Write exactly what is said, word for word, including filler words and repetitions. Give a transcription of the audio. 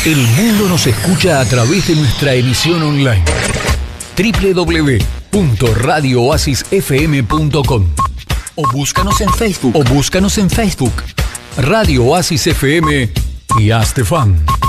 El mundo nos escucha a través de nuestra emisión online doble u doble u doble u punto radio oasis f m punto com o búscanos en Facebook o búscanos en Facebook Radio Oasis F M y hazte fan.